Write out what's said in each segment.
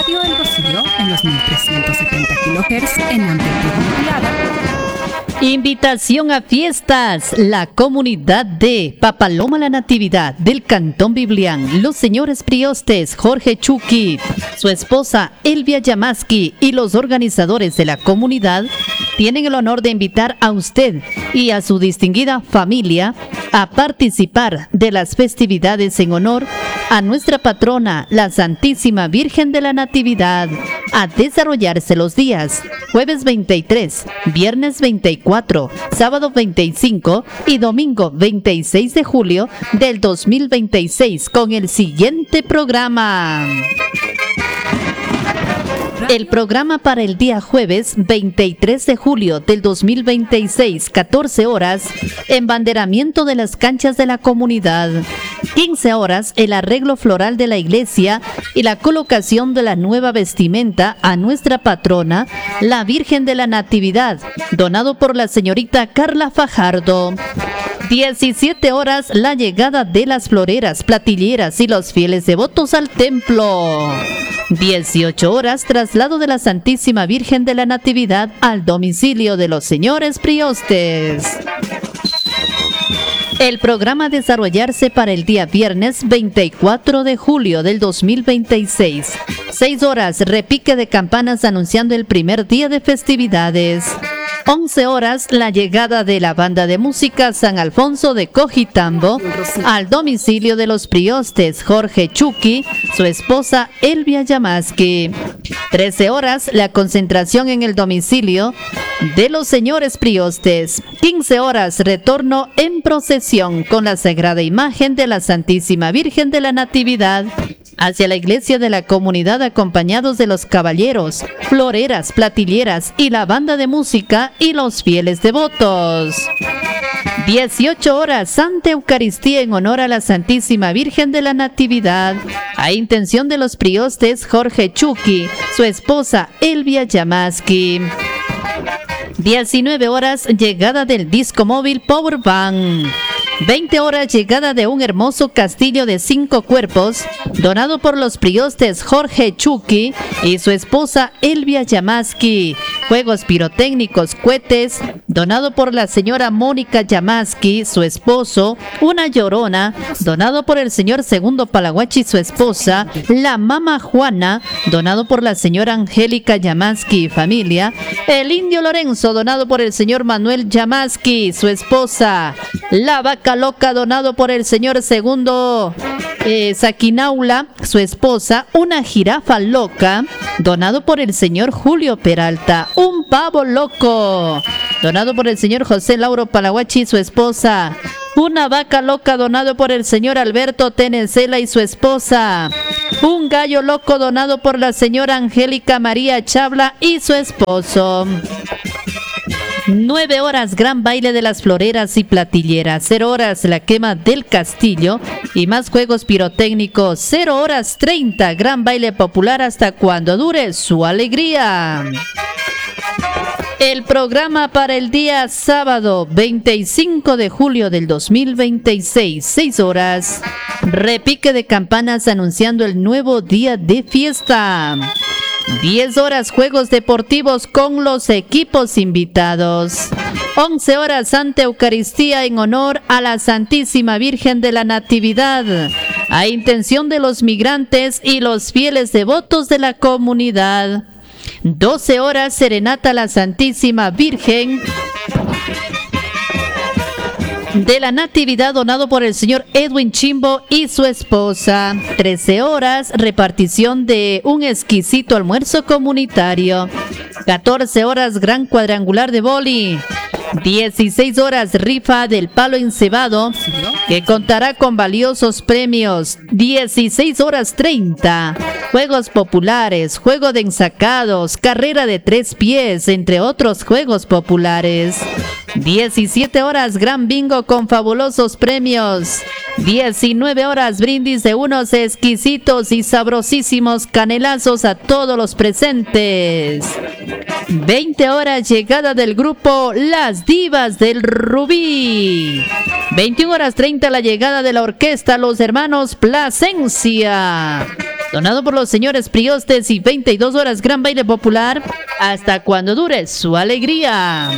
Radio El Rocío en los 1370 kHz en amplitud modulada. Invitación a fiestas. La comunidad de Papaloma La Natividad del Cantón Biblián, los señores priostes Jorge Chucky, su esposa Elvia Yamaski y los organizadores de la comunidad tienen el honor de invitar a usted y a su distinguida familia a participar de las festividades en honor a nuestra patrona, la Santísima Virgen de la Natividad, a desarrollarse los días jueves 23, viernes 24, sábado 25 y domingo 26 de julio del 2026 con el siguiente programa. El programa para el día jueves 23 de julio del 2026, 14 horas, embanderamiento de las canchas de la comunidad. 15 horas, el arreglo floral de la iglesia y la colocación de la nueva vestimenta a nuestra patrona, la Virgen de la Natividad, donado por la señorita Carla Fajardo. 17 horas, la llegada de las floreras, platilleras y los fieles devotos al templo. 18 horas, traslado de la Santísima Virgen de la Natividad al domicilio de los señores priostes. El programa a desarrollarse para el día viernes 24 de julio del 2026. 6 horas, repique de campanas anunciando el primer día de festividades. 11 horas, la llegada de la banda de música San Alfonso de Cojitambo al domicilio de los priostes Jorge Chucky, su esposa Elvia Yamaski. 13 horas, la concentración en el domicilio de los señores priostes. 15 horas, retorno en procesión con la sagrada imagen de la Santísima Virgen de la Natividad hacia la iglesia de la comunidad acompañados de los caballeros, floreras, platilleras y la banda de música y los fieles devotos. 18 horas, Santa Eucaristía en honor a la Santísima Virgen de la Natividad, a intención de los priostes Jorge Chucky, su esposa Elvia Yamaski. 19 horas, llegada del disco móvil Powerbank. 20 horas, llegada de un hermoso castillo de 5 cuerpos, donado por los priostes Jorge Chucky y su esposa Elvia Yamaski. Juegos pirotécnicos, cohetes, donado por la señora Mónica Yamaski, su esposo. Una llorona, donado por el señor Segundo Palaguachi y su esposa. La Mama Juana, donado por la señora Angélica Yamaski y familia. El Indio Lorenzo, donado por el señor Manuel Yamaski, su esposa. La Vaca Loca, donado por el señor Segundo Saquinaula, su esposa. Una jirafa loca, donado por el señor Julio Peralta. Un pavo loco, donado por el señor José Lauro Palaguachi y su esposa. Una vaca loca, donado por el señor Alberto Tenecela y su esposa. Un gallo loco, donado por la señora Angélica María Chabla y su esposo. 9 horas, gran baile de las floreras y platilleras. 0 horas, la quema del castillo y más juegos pirotécnicos. 0 horas 30, gran baile popular hasta cuando dure su alegría. El programa para el día sábado 25 de julio del 2026, 6 horas. Repique de campanas anunciando el nuevo día de fiesta. 10 horas, juegos deportivos con los equipos invitados. 11 horas, Santa Eucaristía en honor a la Santísima Virgen de la Natividad, a intención de los migrantes y los fieles devotos de la comunidad. 12 horas, serenata a la Santísima Virgen de la Natividad, donado por el señor Edwin Chimbo y su esposa. 13 horas, repartición de un exquisito almuerzo comunitario. 14 horas, gran cuadrangular de boli. 16 horas, rifa del palo encebado, que contará con valiosos premios. 16 horas 30, juegos populares, juego de ensacados, carrera de 3 pies, entre otros juegos populares. 17 horas, gran bingo con fabulosos premios. 19 horas, brindis de unos exquisitos y sabrosísimos canelazos a todos los presentes. 20 horas, llegada del grupo Las Divas del Rubí. 21 horas 30, la llegada de la orquesta Los Hermanos Plasencia, donado por los señores Priostes, y 22 horas, gran baile popular hasta cuando dure su alegría.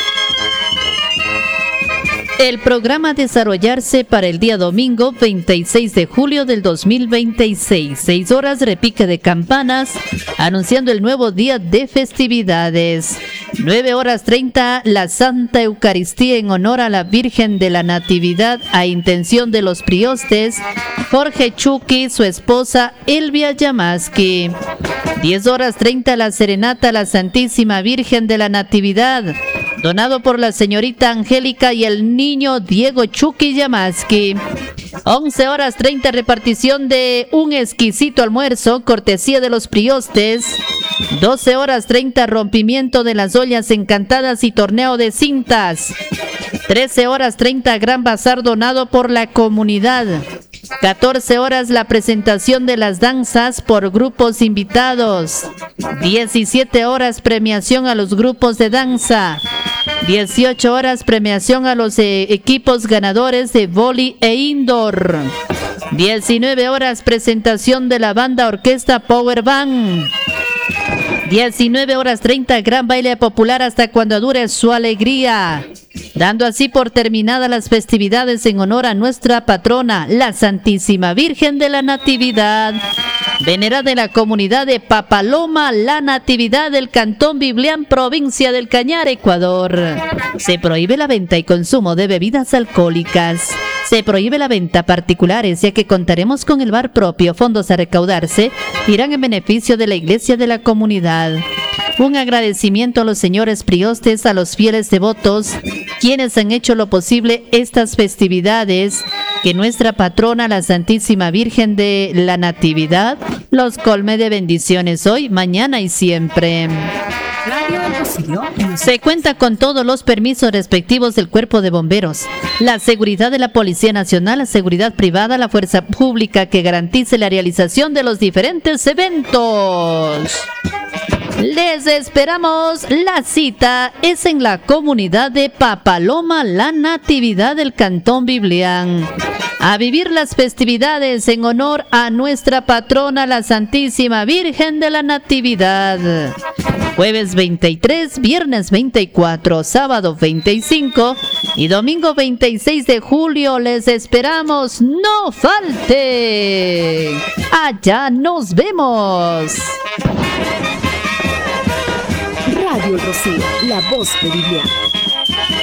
El programa a desarrollarse para el día domingo 26 de julio del 2026, 6 horas, repique de campanas, anunciando el nuevo día de festividades. 9 horas 30, la Santa Eucaristía en honor a la Virgen de la Natividad, a intención de los Priostes, Jorge Chucky, su esposa Elvia Yamaski. 10 horas 30, la serenata a la Santísima Virgen de la Natividad, donado por la señorita Angélica y el niño Diego Chucky Yamaski. 11 horas 30, repartición de un exquisito almuerzo, cortesía de los Priostes. 12 horas 30, rompimiento de las ollas encantadas y torneo de cintas. 13 horas 30, gran bazar donado por la comunidad. 14 horas, la presentación de las danzas por grupos invitados. 17 horas, premiación a los grupos de danza. 18 horas, premiación a los equipos ganadores de vóley e indoor. 19 horas, presentación de la banda orquesta Power Band. 19 horas 30, gran baile popular hasta cuando dure su alegría, dando así por terminadas las festividades en honor a nuestra patrona, la Santísima Virgen de la Natividad, venerada en la comunidad de Papaloma, la Natividad del Cantón Biblián, provincia del Cañar, Ecuador. Se prohíbe la venta y consumo de bebidas alcohólicas. Se prohíbe la venta a particulares, ya que contaremos con el bar propio. Fondos a recaudarse irán en beneficio de la iglesia de la comunidad. Un agradecimiento a los señores Priostes, a los fieles devotos, quienes han hecho lo posible estas festividades, que nuestra patrona, la Santísima Virgen de la Natividad, los colme de bendiciones hoy, mañana y siempre. Se cuenta con todos los permisos respectivos del Cuerpo de Bomberos, la seguridad de la Policía Nacional, la seguridad privada, la fuerza pública que garantice la realización de los diferentes eventos. Les esperamos. La cita es en la comunidad de Papaloma, la Natividad del Cantón Biblián. A vivir las festividades en honor a nuestra patrona, la Santísima Virgen de la Natividad. Jueves 23, viernes 24, sábado 25 y domingo 26 de julio. Les esperamos. ¡No falte! Allá nos vemos. Radio El Rocío, la voz de Biblián.